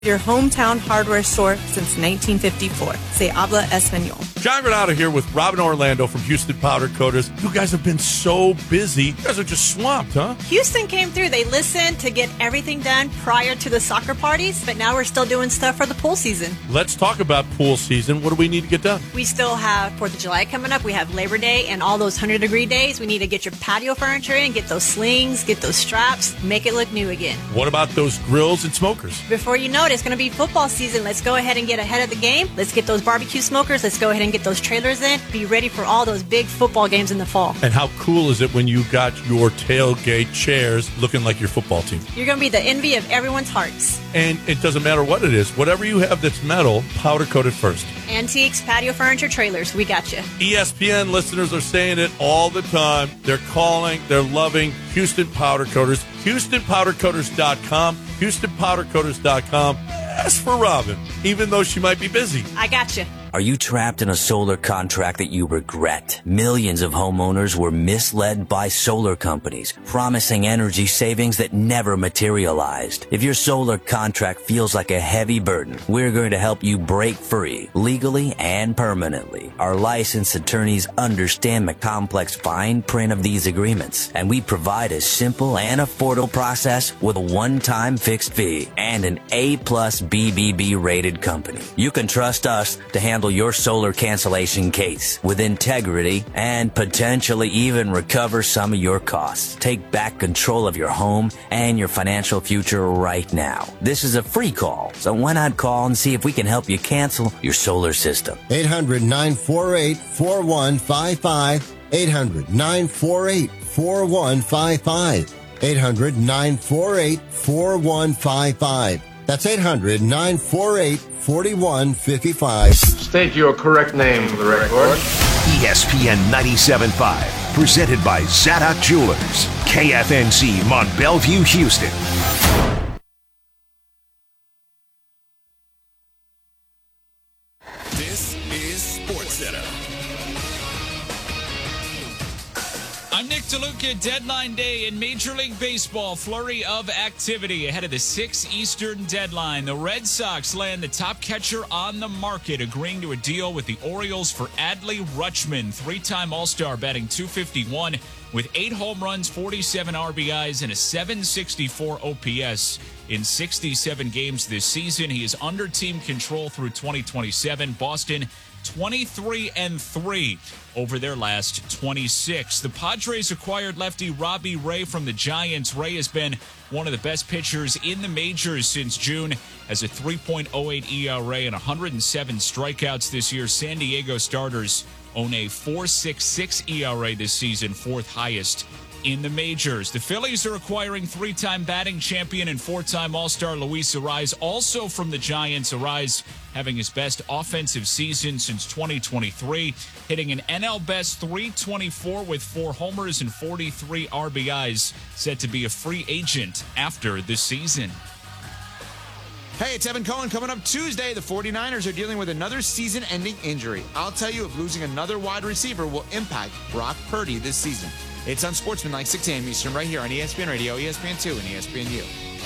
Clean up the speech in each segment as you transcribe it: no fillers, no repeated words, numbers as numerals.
Your hometown hardware store since 1954. Se habla español. John Granado here with Robin Orlando from Houston Powder Coaters. You guys have been so busy. You guys are just swamped, huh? Houston came through. They listened to get everything done prior to the soccer parties, but now we're still doing stuff for the pool season. Let's talk about pool season. What do we need to get done? We still have 4th of July coming up. We have Labor Day and all those 100-degree days. We need to get your patio furniture in, get those slings, get those straps, make it look new again. What about those grills and smokers? Before you know it, it's going to be football season. Let's go ahead and get ahead of the game. Let's get those barbecue smokers. Let's go ahead and get those trailers in. Be ready for all those big football games in the fall. And how cool is it when you got your tailgate chairs looking like your football team? You're going to be the envy of everyone's hearts. And it doesn't matter what it is. Whatever you have that's metal, powder coated first. Antiques, patio furniture, trailers. We got you. ESPN listeners are saying it all the time. They're calling. They're loving Houston Powder Coaters. HoustonPowderCoaters.com. HoustonPowderCoaters.com. Ask for Robin, even though she might be busy. I got you. Are you trapped in a solar contract that you regret? Millions of homeowners were misled by solar companies, promising energy savings that never materialized. If your solar contract feels like a heavy burden, we're going to help you break free, legally and permanently. Our licensed attorneys understand the complex fine print of these agreements, and we provide a simple and affordable process with a one-time fixed fee and an A+ BBB rated company. You can trust us to handle your solar cancellation case with integrity and potentially even recover some of your costs. Take back control of your home and your financial future right now. This is a free call, so why not call and see if we can help you cancel your solar system? 800-948-4155. 800-948-4155. 800-948-4155. That's 800-948-4155. State your correct name for the record. ESPN 97.5, presented by Zadok Jewelers, KFNC, Mont Belvieu, Houston. This is SportsCenter. I'm Nick DeLuca. Deadline day in Major League Baseball. Flurry of activity ahead of the 6 Eastern deadline. The Red Sox land the top catcher on the market, agreeing to a deal with the Orioles for Adley Rutschman, 3-time All-Star, batting .251 with 8 home runs, 47 RBIs, and a .764 OPS in 67 games this season. He is under team control through 2027. Boston 23-3 over their last 26. The Padres acquired lefty Robbie Ray from the Giants. Ray has been one of the best pitchers in the majors since June, has a 3.08 ERA and 107 strikeouts this year. San Diego starters own a 4.66 ERA this season, 4th highest in the majors. The Phillies are acquiring 3-time batting champion and 4-time All-Star Luis Arraez, also from the Giants. Arraez having his best offensive season since 2023, hitting an NL best .324 with 4 homers and 43 RBIs, set to be a free agent after the season. Hey, it's Evan Cohen. Coming up Tuesday, the 49ers are dealing with another season-ending injury. I'll tell you if losing another wide receiver will impact Brock Purdy this season. It's on Sportsman, 6 a.m. Eastern, right here on ESPN Radio, ESPN2, and ESPNU.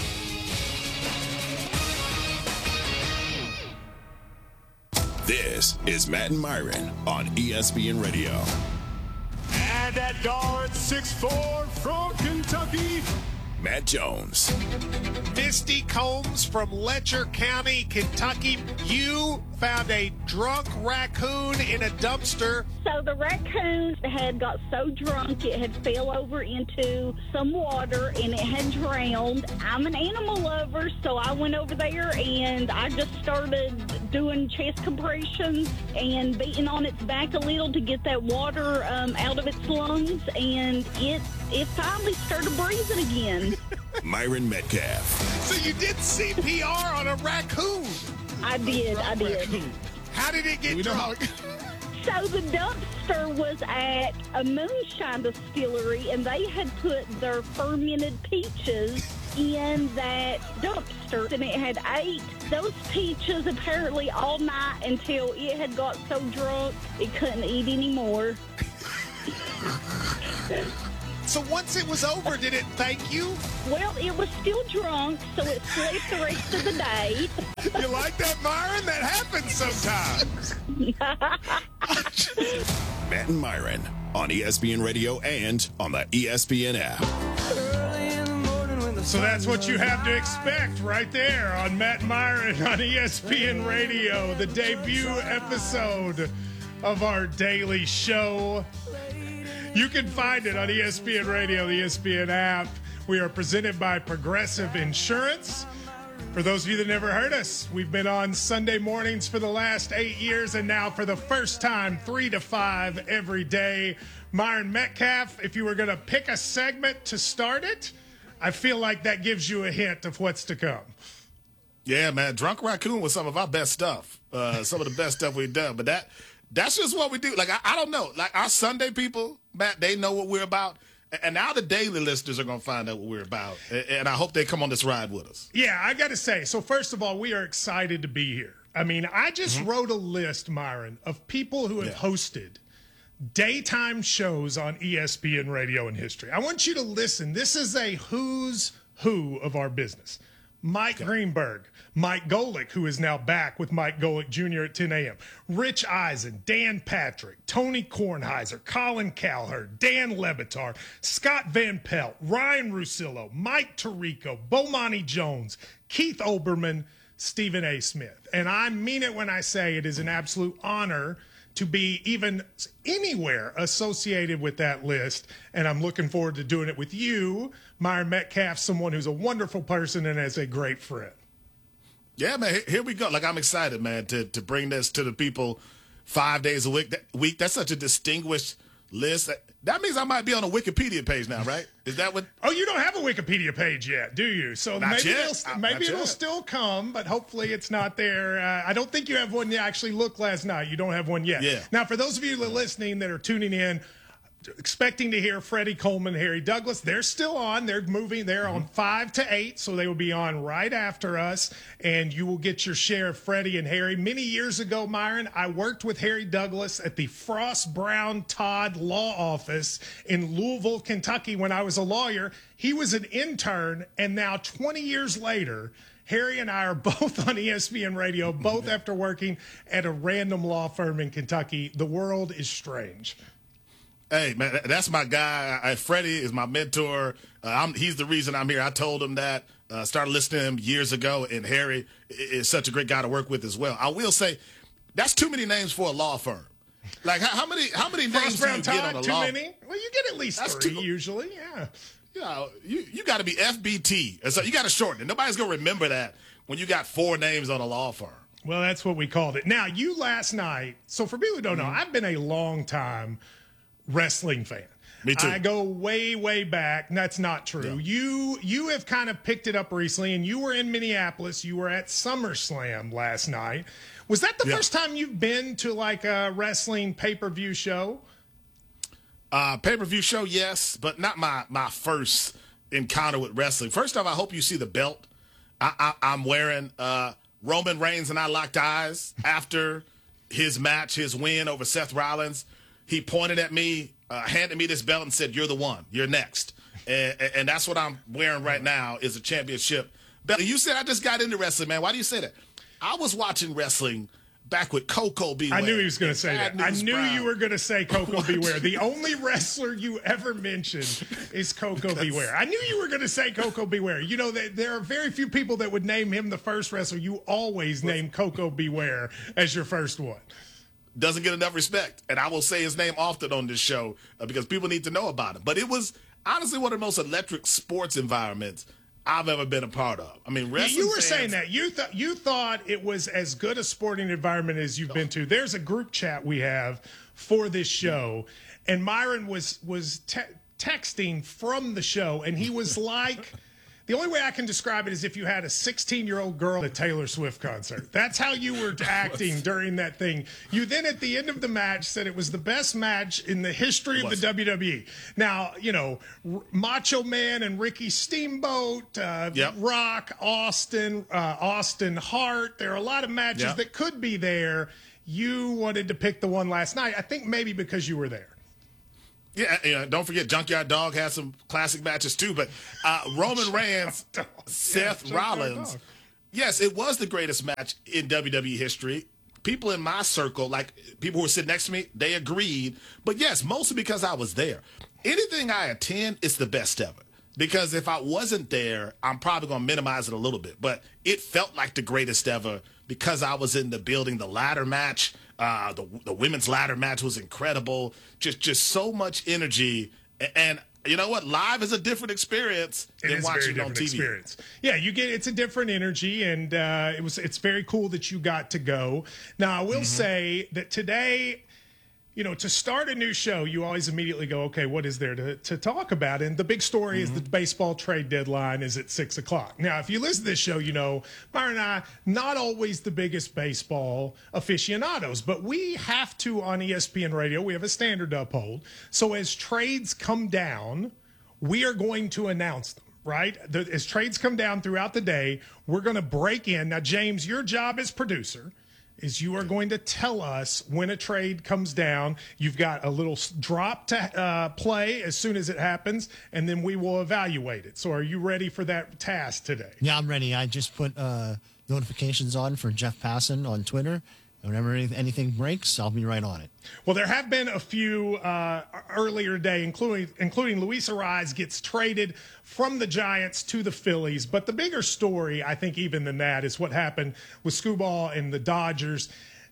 This is Matt and Myron on ESPN Radio. And at guard 6'4" from Kentucky, Matt Jones. Misty Combs from Letcher County, Kentucky. You found a drunk raccoon in a dumpster. So the raccoon had got so drunk it had fell over into some water and it had drowned. I'm an animal lover, so I went over there and I just started doing chest compressions and beating on its back a little to get that water out of its lungs, and it finally started breathing again. Myron Metcalf. So you did CPR on a raccoon? I did. How did it get drunk? So the dumpster was at a moonshine distillery, and they had put their fermented peaches in that dumpster, and it had ate those peaches apparently all night until it had got so drunk it couldn't eat anymore. So once it was over, did it thank you? Well, it was still drunk, so it slept the rest of the day. You like that, Myron? That happens sometimes. Matt and Myron on ESPN Radio and on the ESPN app. So that's what you have to expect right there on Matt and Myron on ESPN Radio, the debut episode of our daily show. You can find it on ESPN Radio, the ESPN app. We are presented by Progressive Insurance. For those of you that never heard us, we've been on Sunday mornings for the last 8 years, and now for the first time, 3 to 5 every day. Myron Metcalf, if you were going to pick a segment to start it, I feel like that gives you a hint of what's to come. Yeah, man. Drunk Raccoon was some of our best stuff. Some of the best stuff we've done. But that's just what we do. Like, I don't know. Like, our Sunday people, Matt, they know what we're about. And now the daily listeners are going to find out what we're about. And I hope they come on this ride with us. Yeah, I got to say, so first of all, we are excited to be here. I mean, I just wrote a list, Myron, of people who have hosted daytime shows on ESPN Radio in history. I want you to listen. This is a who's who of our business. Mike Greenberg, Mike Golick, who is now back with Mike Golick Jr. at 10 a.m., Rich Eisen, Dan Patrick, Tony Kornheiser, Colin Cowherd, Dan Lebatard, Scott Van Pelt, Ryan Russillo, Mike Tirico, Bomani Jones, Keith Olbermann, Stephen A. Smith. And I mean it when I say it is an absolute honor to be even anywhere associated with that list. And I'm looking forward to doing it with you, Myron Metcalf, someone who's a wonderful person and is a great friend. Yeah, man, here we go. Like, I'm excited, man, to bring this to the people 5 days a week. That's such a distinguished list. That means I might be on a Wikipedia page now, right? Is that what? Oh, you don't have a Wikipedia page yet, do you? So maybe it'll still come, but hopefully it's not there. I don't think you have one yet. I actually looked last night. You don't have one yet. Yeah. Now, for those of you that are listening that are tuning in, expecting to hear Freddie Coleman, Harry Douglas, they're still on. They're moving. They're on 5 to 8, so they will be on right after us, and you will get your share of Freddie and Harry. Many years ago, Myron, I worked with Harry Douglas at the Frost Brown Todd Law Office in Louisville, Kentucky when I was a lawyer. He was an intern, and now 20 years later, Harry and I are both on ESPN Radio, both after working at a random law firm in Kentucky. The world is strange. Hey, man, that's my guy. Freddie is my mentor. He's the reason I'm here. I told him that. Started listening to him years ago, and Harry is such a great guy to work with as well. I will say, that's too many names for a law firm. Like, how many names do you get on a law firm? Too many? Well, you get at least 3 usually, yeah. You got to be FBT. So you got to shorten it. Nobody's going to remember that when you got 4 names on a law firm. Well, that's what we called it. Now, you last night, so for people who don't know, I've been a long time wrestling fan. Me too. I go way, way back. And that's not true. Yeah. You have kind of picked it up recently, and you were in Minneapolis. You were at SummerSlam last night. Was that the first time you've been to like a wrestling pay-per-view show? Pay-per-view show, yes, but not my first encounter with wrestling. First off, I hope you see the belt I'm wearing. Roman Reigns and I locked eyes after his match, his win over Seth Rollins. He pointed at me, handed me this belt and said, "You're the one. You're next." And that's what I'm wearing right now is a championship belt. You said I just got into wrestling, man. Why do you say that? I was watching wrestling back with Coco Beware. I knew he was going to say that. I knew you were going to say Coco Beware. The only wrestler you ever mentioned is Coco Beware. I knew you were going to say Coco Beware. You know, there are very few people that would name him the first wrestler. You always name Coco Beware as your first one. Doesn't get enough respect. And I will say his name often on this show because people need to know about him. But it was honestly one of the most electric sports environments I've ever been a part of. I mean, wrestling you were saying that. You thought it was as good a sporting environment as you've been to. There's a group chat we have for this show, and Myron was texting from the show, and he was like... The only way I can describe it is if you had a 16-year-old girl at a Taylor Swift concert. That's how you were acting during that thing. You then, at the end of the match, said it was the best match in the history of the WWE. Now, you know, Macho Man and Ricky Steamboat, Rock, Austin Hart. There are a lot of matches that could be there. You wanted to pick the one last night, I think maybe because you were there. Yeah, don't forget Junkyard Dog has some classic matches too. But Roman Reigns, Seth Rollins. Yes, it was the greatest match in WWE history. People in my circle, like people who were sitting next to me, they agreed. But yes, mostly because I was there. Anything I attend, it's the best ever. Because if I wasn't there, I'm probably going to minimize it a little bit. But it felt like the greatest ever because I was in the building. The ladder match, the women's ladder match was incredible. Just so much energy. And you know what? Live is a different experience than watching on TV. Experience. Yeah, it's a different energy, and it's very cool that you got to go. Now, I will say that today, to start a new show, you always immediately go, okay, what is there to talk about? And the big story is the baseball trade deadline is at 6 o'clock. Now, if you listen to this show, Myron and I, not always the biggest baseball aficionados, but we have to, on ESPN Radio, we have a standard to uphold. So as trades come down, we are going to announce them. Right? As trades come down throughout the day, we're going to break in. Now, James, your job as producer is you are going to tell us when a trade comes down. You've got a little drop to play as soon as it happens, and then we will evaluate it. So are you ready for that task today? Yeah, I'm ready. I just put notifications on for Jeff Passan on Twitter. Whenever anything breaks, I'll be right on it. Well, there have been a few earlier today, including Luis Arraez gets traded from the Giants to the Phillies. But the bigger story, I think even than that, is what happened with Skubal and the Dodgers.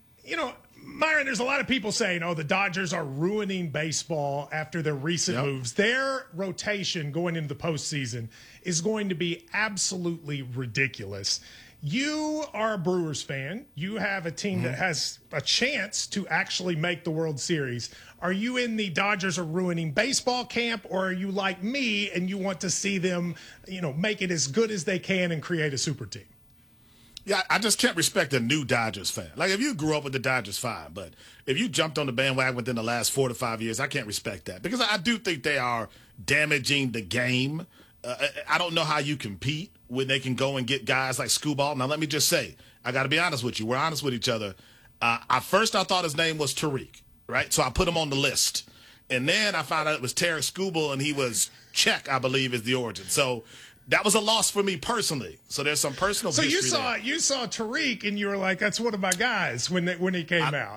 Myron, there's a lot of people saying, the Dodgers are ruining baseball after their recent moves. Their rotation going into the postseason is going to be absolutely ridiculous. You are a Brewers fan. You have a team that has a chance to actually make the World Series. Are you in the Dodgers are ruining baseball camp, or are you like me and you want to see them, make it as good as they can and create a super team? Yeah, I just can't respect a new Dodgers fan. Like, if you grew up with the Dodgers, fine. But if you jumped on the bandwagon within the last 4 to 5 years, I can't respect that. Because I do think they are damaging the game. I don't know how you compete when they can go and get guys like Skubal. Now, let me just say, I got to be honest with you. We're honest with each other. At first, I thought his name was Tariq, right? So I put him on the list. And then I found out it was Tarik Skubal, and he was Czech, I believe, is the origin. So that was a loss for me personally. So there's some personal history there. You saw Tariq, and you were like, that's one of my guys when he came out.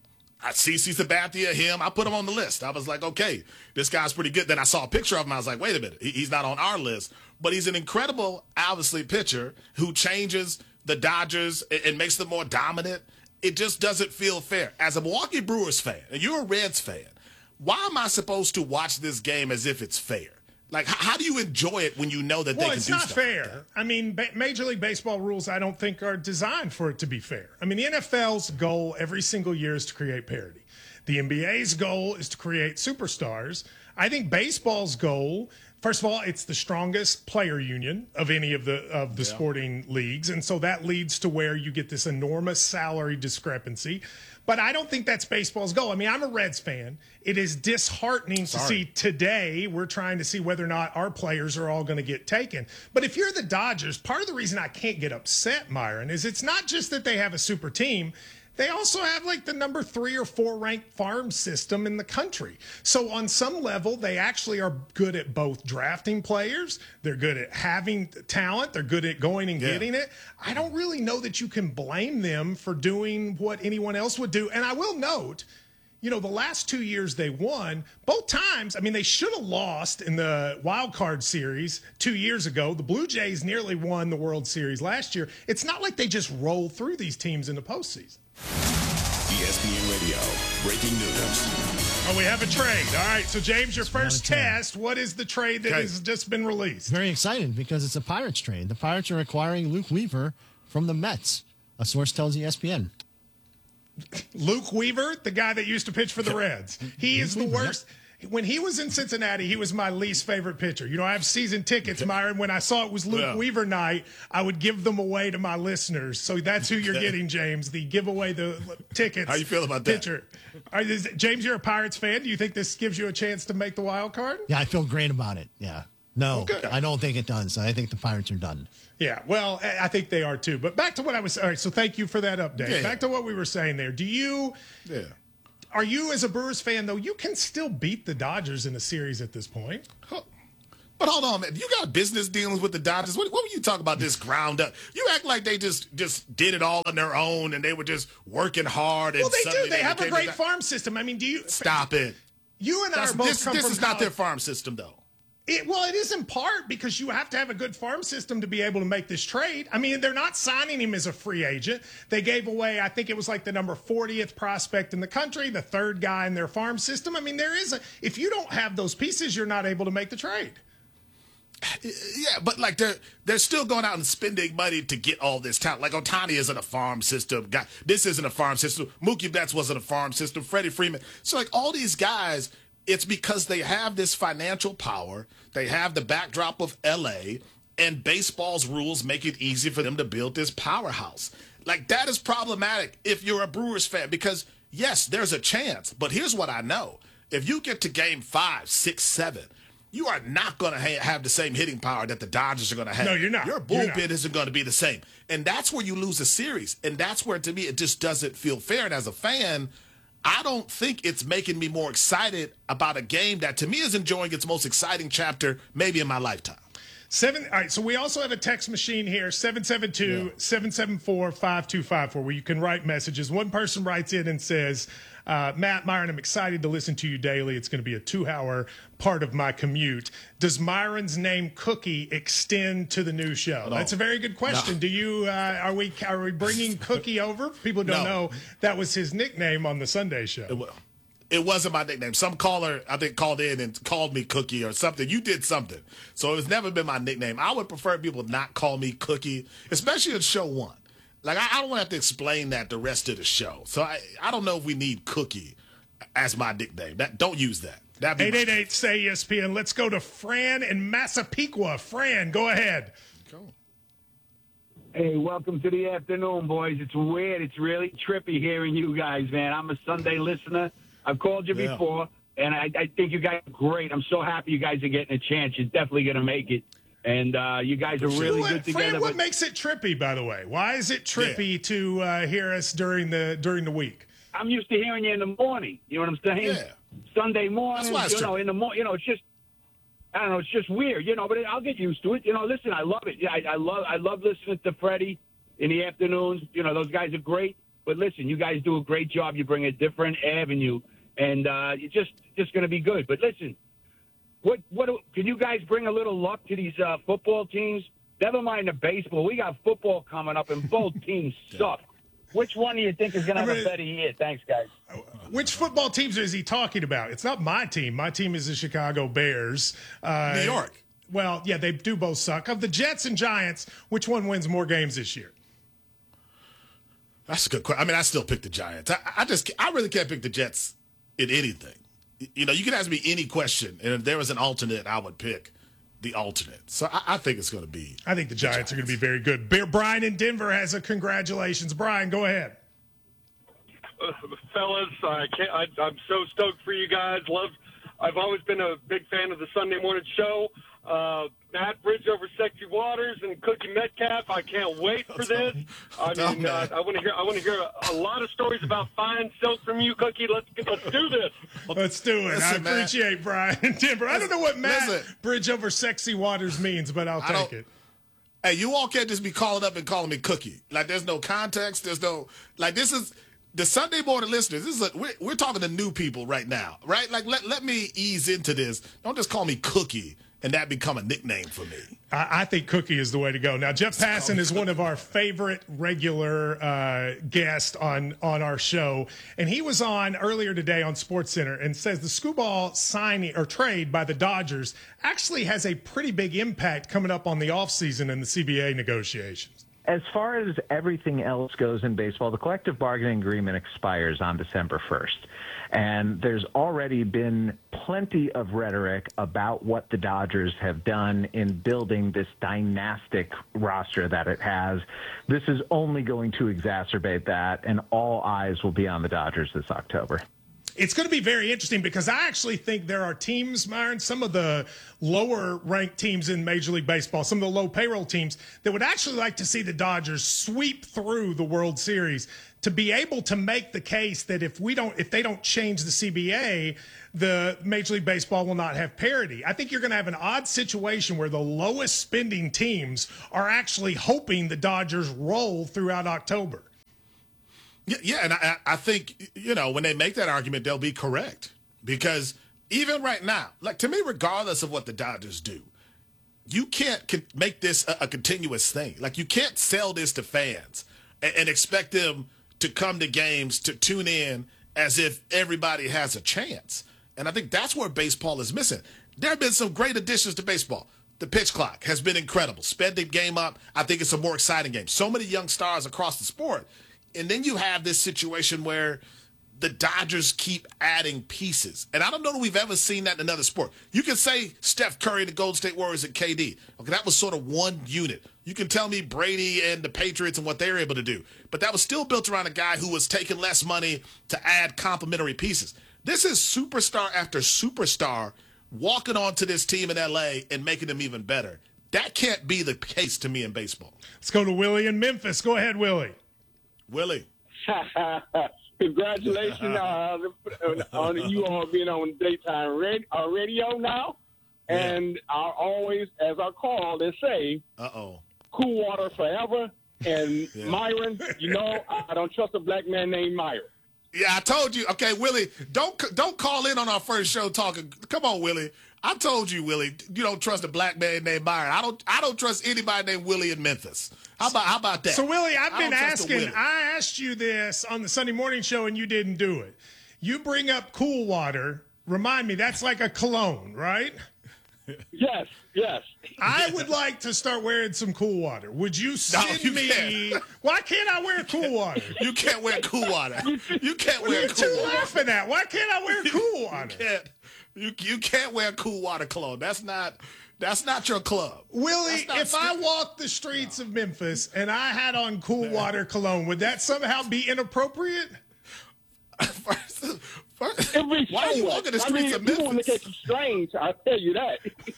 CC Sabathia, him, I put him on the list. I was like, okay, this guy's pretty good. Then I saw a picture of him. I was like, wait a minute. He's not on our list. But he's an incredible, obviously, pitcher who changes the Dodgers and makes them more dominant. It just doesn't feel fair. As a Milwaukee Brewers fan, and you're a Reds fan, why am I supposed to watch this game as if it's fair? Like, how do you enjoy it when you know that they can do stuff? Well, it's not fair. I mean, Major League Baseball rules, I don't think, are designed for it to be fair. I mean, the NFL's goal every single year is to create parity. The NBA's goal is to create superstars. I think baseball's goal, first of all, it's the strongest player union of any of the sporting leagues, and so that leads to where you get this enormous salary discrepancy. But I don't think that's baseball's goal. I mean, I'm a Reds fan. It is disheartening to see today we're trying to see whether or not our players are all going to get taken. But if you're the Dodgers, part of the reason I can't get upset, Myron, is it's not just that they have a super team. They also have like the number 3 or 4 ranked farm system in the country. So on some level, they actually are good at both drafting players. They're good at having talent. They're good at going and getting it. I don't really know that you can blame them for doing what anyone else would do. And I will note, the last 2 years they won, both times, I mean, they should have lost in the wild card series 2 years ago. The Blue Jays nearly won the World Series last year. It's not like they just roll through these teams in the postseason. ESPN Radio, breaking news. Oh, we have a trade. All right, so James, your first test. What is the trade that has just been released? Very excited because it's a Pirates trade. The Pirates are acquiring Luke Weaver from the Mets. A source tells ESPN. Luke Weaver, the guy that used to pitch for the Reds. He is the worst. When he was in Cincinnati, he was my least favorite pitcher. I have season tickets, Myron. When I saw it was Luke Weaver night, I would give them away to my listeners. So that's who you're getting, James, the giveaway the tickets. How you feel about pitcher. That? James, you're a Pirates fan. Do you think this gives you a chance to make the wild card? Yeah, I feel great about it. Yeah. No, I don't think it does. I think the Pirates are done. Yeah, well, I think they are too. But back to what I was – all right, so thank you for that update. Yeah. Back to what we were saying there. Do you are you, as a Brewers fan, though, you can still beat the Dodgers in a series at this point? But hold on, man. You got business dealings with the Dodgers. What were you talking about this ground up? You act like they just did it all on their own and they were just working hard. And well, they do. They have a great farm system. I mean, Stop it. You and I are both this is not their farm system, though. Well, it is in part because you have to have a good farm system to be able to make this trade. I mean, they're not signing him as a free agent. They gave away, I think it was like the number 40th prospect in the country, the third guy in their farm system. I mean, if you don't have those pieces, you're not able to make the trade. Yeah, but like they're still going out and spending money to get all this talent. Like Ohtani isn't a farm system guy. This isn't a farm system. Mookie Betts wasn't a farm system. Freddie Freeman. So like all these guys, it's because they have this financial power. They have the backdrop of L.A. and baseball's rules make it easy for them to build this powerhouse. Like that is problematic if you're a Brewers fan because yes, there's a chance. But here's what I know: if you get to Game 5, 6, 7. You are not going to have the same hitting power that the Dodgers are going to have. No, you're not. Your bullpen isn't going to be the same. And that's where you lose a series. And that's where, to me, it just doesn't feel fair. And as a fan, I don't think it's making me more excited about a game that, to me, is enjoying its most exciting chapter maybe in my lifetime. All right, so we also have a text machine here, 772-774-5254, where you can write messages. One person writes in and says, Matt, Myron, I'm excited to listen to you daily. It's going to be a 2-hour part of my commute. Does Myron's name Cookie extend to the new show? No. That's a very good question. No. Do you are we bringing Cookie over? People don't know that was his nickname on the Sunday show. It wasn't my nickname. Some caller, I think, called in and called me Cookie or something. You did something. So it's never been my nickname. I would prefer people not call me Cookie, especially in show 1. Like, I don't want to have to explain that the rest of the show. So I don't know if we need Cookie as my nickname. Don't use that. 888-SAY-ESPN. Let's go to Fran in Massapequa. Fran, go ahead. Go. Hey, welcome to the afternoon, boys. It's weird. It's really trippy hearing you guys, man. I'm a Sunday listener. I've called you before, and I think you guys are great. I'm so happy you guys are getting a chance. You're definitely going to make it. And you guys are really good together. Fran, what makes it trippy, by the way? Why is it trippy to hear us during the week? I'm used to hearing you in the morning. You know what I'm saying? Yeah. Sunday morning, in the morning. It's just, I don't know, it's just weird, but I'll get used to it. Listen, I love it. Yeah, I love listening to Freddie in the afternoons. Those guys are great. But listen, you guys do a great job. You bring a different avenue, and it's just going to be good. But listen, what can you guys bring a little luck to these football teams? Never mind the baseball. We got football coming up, and both teams suck. Which one do you think is going to have a better year? Thanks, guys. Which football teams is he talking about? It's not my team. My team is the Chicago Bears. New York. Well, yeah, they do both suck. Of the Jets and Giants, which one wins more games this year? That's a good question. I mean, I still pick the Giants. I really can't pick the Jets in anything. You can ask me any question, and if there was an alternate, I would pick the alternate. So I think it's going to be. I think the Giants are going to be very good. Brian in Denver has a congratulations. Brian, go ahead. Fellas, I'm so stoked for you guys. I've always been a big fan of the Sunday morning show. Matt Bridge over Sexy Waters and Cookie Metcalf. I can't wait for this. I want to hear a lot of stories about fine silk from you, Cookie. Let's do this. Let's do it. Listen, I appreciate Brian and Denver. I don't know what Matt Bridge over Sexy Waters means, but I'll take it. Hey, you all can't just be calling up and calling me Cookie. Like, there's no context. There's no this is. The Sunday morning listeners, we're talking to new people right now, right? Like, let me ease into this. Don't just call me Cookie and that become a nickname for me. I think Cookie is the way to go. Now, Jeff Passan is one of our favorite regular guests on our show, and he was on earlier today on SportsCenter and says the Skubal signing or trade by the Dodgers actually has a pretty big impact coming up on the offseason and the CBA negotiations. As far as everything else goes in baseball, the collective bargaining agreement expires on December 1st. And there's already been plenty of rhetoric about what the Dodgers have done in building this dynastic roster that it has. This is only going to exacerbate that, and all eyes will be on the Dodgers this October. It's going to be very interesting because I actually think there are teams, Myron, some of the lower ranked teams in Major League Baseball, some of the low payroll teams that would actually like to see the Dodgers sweep through the World Series to be able to make the case that if they don't change the CBA, the Major League Baseball will not have parity. I think you're going to have an odd situation where the lowest spending teams are actually hoping the Dodgers roll throughout October. Yeah, and I think, when they make that argument, they'll be correct. Because even right now, like, to me, regardless of what the Dodgers do, you can't make this a continuous thing. Like, you can't sell this to fans and expect them to come to games, to tune in as if everybody has a chance. And I think that's where baseball is missing. There have been some great additions to baseball. The pitch clock has been incredible. Sped the game up. I think it's a more exciting game. So many young stars across the sport. And then you have this situation where the Dodgers keep adding pieces. And I don't know that we've ever seen that in another sport. You can say Steph Curry, the Golden State Warriors, and KD. Okay, that was sort of one unit. You can tell me Brady and the Patriots and what they were able to do. But that was still built around a guy who was taking less money to add complementary pieces. This is superstar after superstar walking onto this team in L.A. and making them even better. That can't be the case to me in baseball. Let's go to Willie in Memphis. Go ahead, Willie. Willie. Congratulations on you all being on daytime radio now. Yeah. And I always, as I call, they say, cool water forever. And Myron, I don't trust a black man named Myron. Yeah, I told you. Okay, Willie, don't call in on our first show talking. Come on, Willie. I told you, Willie, you don't trust a black man named Myron. I don't trust anybody named Willie in Memphis. How about that? So, Willie, I've been asking. I asked you this on the Sunday morning show, and you didn't do it. You bring up cool water. Remind me, that's like a cologne, right? Yes. I would like to start wearing some cool water. Would you send me? Can't. Why can't I wear cool water? You can't wear cool water. You can't wear cool water. What are you laughing at? Why can't I wear cool water? You can't wear cool water cologne. That's not your club. Willie, if I walked the streets of Memphis and I had on cool water cologne, would that somehow be inappropriate? First, why are you walking the streets of Memphis? People look at you strange, I'll tell you that.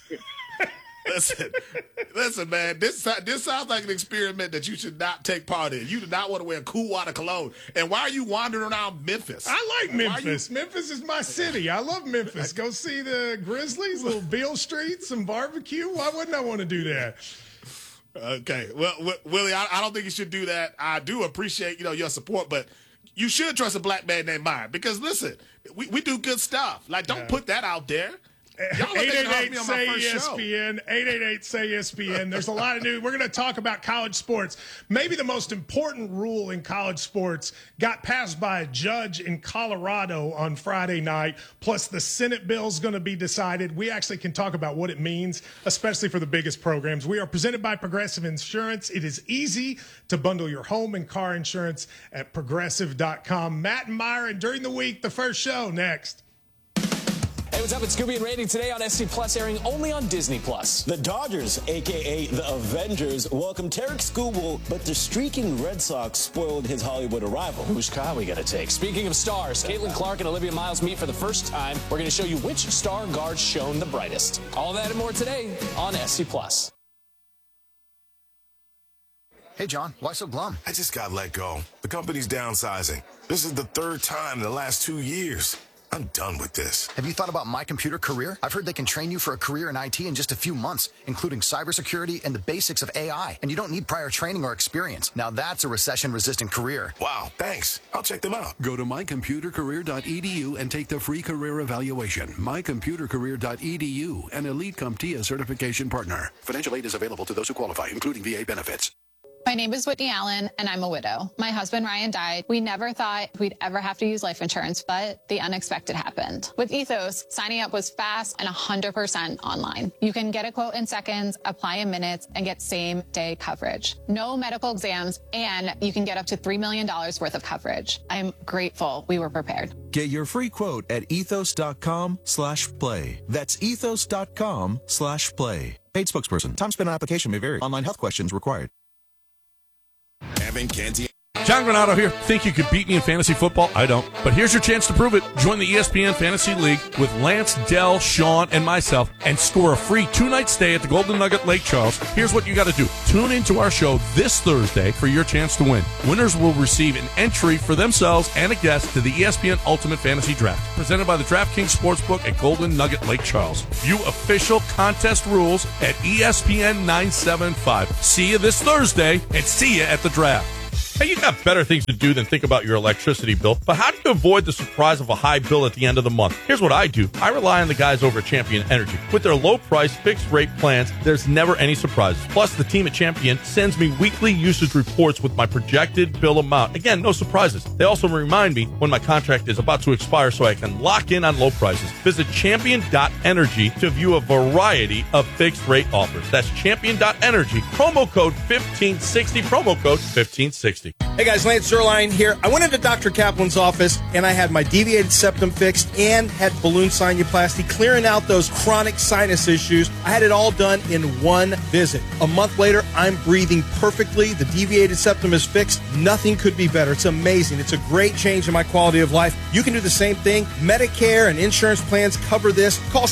Listen, man. This sounds like an experiment that you should not take part in. You do not want to wear cool water cologne. And why are you wandering around Memphis? I like Memphis. Memphis is my city. I love Memphis. Go see the Grizzlies, little Beale Street, some barbecue. Why wouldn't I want to do that? Okay. Well, Willie, I don't think you should do that. I do appreciate your support, but you should trust a black man named Myron because listen, we do good stuff. Like, don't put that out there. 888-SAY-ESPN, 888-SAY-ESPN. There's a lot of news. We're going to talk about college sports. Maybe the most important rule in college sports got passed by a judge in Colorado on Friday night, plus the Senate bill is going to be decided. We actually can talk about what it means, especially for the biggest programs. We are presented by Progressive Insurance. It is easy to bundle your home and car insurance at Progressive.com. Matt and Myron during the week, the first show next. Hey, what's up? It's Scooby and Randy today on SC Plus, airing only on Disney Plus. The Dodgers, a.k.a. the Avengers, welcome Tarek Skubal, but the streaking Red Sox spoiled his Hollywood arrival. Whose car we got to take? Speaking of stars, Caitlin Clark and Olivia Miles meet for the first time. We're going to show you which star guards shone the brightest. All that and more today on SC Plus. Hey, John, why so glum? I just got let go. The company's downsizing. This is the third time in the last 2 years. I'm done with this. Have you thought about My Computer Career? I've heard they can train you for a career in IT in just a few months, including cybersecurity and the basics of AI. And you don't need prior training or experience. Now that's a recession-resistant career. Wow, thanks. I'll check them out. Go to mycomputercareer.edu and take the free career evaluation. Mycomputercareer.edu, an Elite CompTIA certification partner. Financial aid is available to those who qualify, including VA benefits. My name is Whitney Allen, and I'm a widow. My husband, Ryan, died. We never thought we'd ever have to use life insurance, but the unexpected happened. With Ethos, signing up was fast and 100% online. You can get a quote in seconds, apply in minutes, and get same-day coverage. No medical exams, and you can get up to $3 million worth of coverage. I'm grateful we were prepared. Get your free quote at ethos.com/play. That's ethos.com/play. Paid spokesperson. Time spent on application may vary. Online health questions required. Evan Canty. John Granato here. Think you could beat me in fantasy football? I don't. But here's your chance to prove it. Join the ESPN Fantasy League with Lance, Dell, Sean, and myself and score a free 2-night stay at the Golden Nugget Lake Charles. Here's what you got to do. Tune into our show this Thursday for your chance to win. Winners will receive an entry for themselves and a guest to the ESPN Ultimate Fantasy Draft, presented by the DraftKings Sportsbook at Golden Nugget Lake Charles. View official contest rules at ESPN 975. See you this Thursday, and see you at the draft. Hey, you got better things to do than think about your electricity bill, but how do you avoid the surprise of a high bill at the end of the month? Here's what I do. I rely on the guys over at Champion Energy. With their low-price, fixed-rate plans, there's never any surprises. Plus, the team at Champion sends me weekly usage reports with my projected bill amount. Again, no surprises. They also remind me when my contract is about to expire so I can lock in on low prices. Visit champion.energy to view a variety of fixed-rate offers. That's champion.energy. Promo code 1560. Promo code 1560. Hey guys, Lance Zerline here. I went into Dr. Kaplan's office and I had my deviated septum fixed and had balloon sinuplasty, clearing out those chronic sinus issues. I had it all done in one visit. A month later, I'm breathing perfectly. The deviated septum is fixed. Nothing could be better. It's amazing. It's a great change in my quality of life. You can do the same thing. Medicare and insurance plans cover this. Call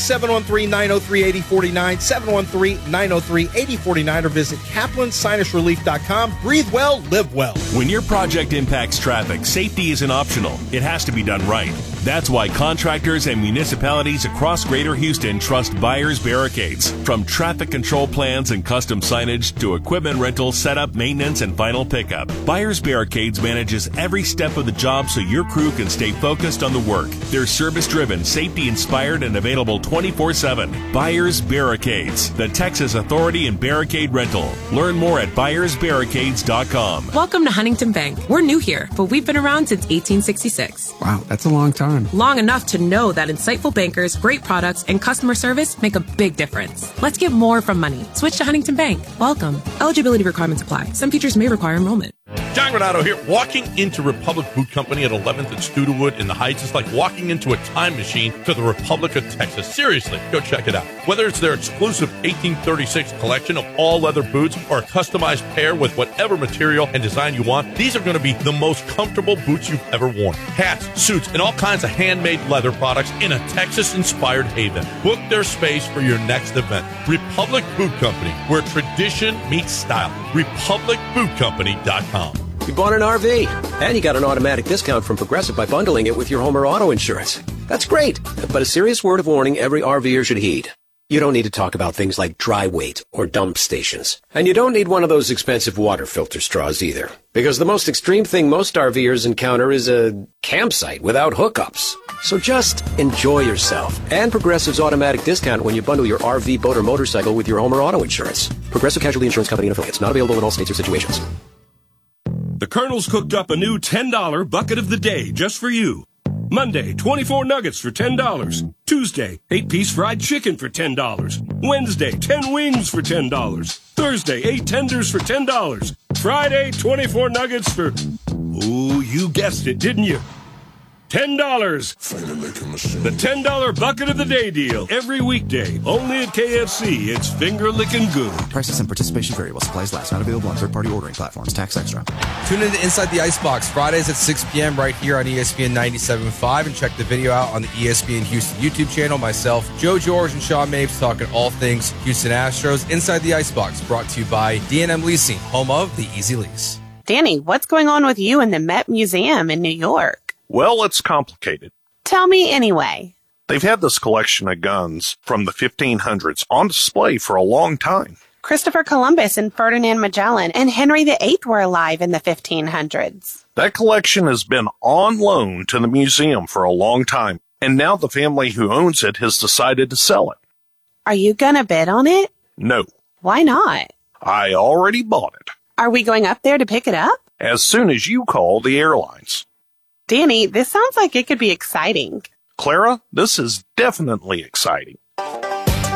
713-903-8049, 713-903-8049, or visit kaplansinusrelief.com. Breathe well, live well. When your project impacts traffic, safety isn't optional. It has to be done right. That's why contractors and municipalities across Greater Houston trust Byers Barricades. From traffic control plans and custom signage to equipment rental, setup, maintenance, and final pickup, Byers Barricades manages every step of the job so your crew can stay focused on the work. They're service-driven, safety-inspired, and available 24/7. Byers Barricades, the Texas authority in barricade rental. Learn more at ByersBarricades.com. Welcome to Huntington Bank. We're new here, but we've been around since 1866. Wow, that's a long time. Long enough to know that insightful bankers, great products, and customer service make a big difference. Let's get more from money. Switch to Huntington Bank. Welcome. Eligibility requirements apply. Some features may require enrollment. John Granato here. Walking into Republic Boot Company at 11th and Studewood in the Heights is like walking into a time machine to the Republic of Texas. Seriously, go check it out. Whether it's their exclusive 1836 collection of all leather boots or a customized pair with whatever material and design you want, these are going to be the most comfortable boots you've ever worn. Hats, suits, and all kinds of handmade leather products in a Texas-inspired haven. Book their space for your next event. Republic Boot Company, where tradition meets style. RepublicBootCompany.com. You bought an RV, and you got an automatic discount from Progressive by bundling it with your home or auto insurance. That's great, but a serious word of warning every RVer should heed. You don't need to talk about things like dry weight or dump stations. And you don't need one of those expensive water filter straws either. Because the most extreme thing most RVers encounter is a campsite without hookups. So just enjoy yourself. And Progressive's automatic discount when you bundle your RV, boat, or motorcycle with your home or auto insurance. Progressive Casualty Insurance Company and affiliates. Not available in all states or situations. The Colonel's cooked up a new $10 bucket of the day just for you. Monday, 24 nuggets for $10. Tuesday, 8-piece fried chicken for $10. Wednesday, 10 wings for $10. Thursday, 8 tenders for $10. Friday, 24 nuggets for... Ooh, you guessed it, didn't you? $10. The $10 bucket of the day deal. Every weekday. Only at KFC. It's finger-licking good. Prices and participation vary while supplies last. Not available on third-party ordering platforms. Tax extra. Tune in to Inside the Icebox Fridays at 6 p.m. right here on ESPN 97.5 and check the video out on the ESPN Houston YouTube channel. Myself, Joe George, and Sean Mapes talking all things Houston Astros. Inside the Icebox brought to you by D&M Leasing, home of the Easy Lease. Danny, what's going on with you in the Met Museum in New York? Well, it's complicated. Tell me anyway. They've had this collection of guns from the 1500s on display for a long time. Christopher Columbus and Ferdinand Magellan and Henry VIII were alive in the 1500s. That collection has been on loan to the museum for a long time, and now the family who owns it has decided to sell it. Are you gonna bid on it? No. Why not? I already bought it. Are we going up there to pick it up? As soon as you call the airlines. Danny, this sounds like it could be exciting. Clara, this is definitely exciting.